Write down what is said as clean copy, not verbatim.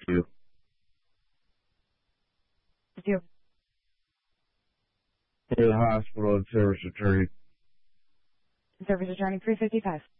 you. Thank you. For the hospital and service attorney. Service attorney 355.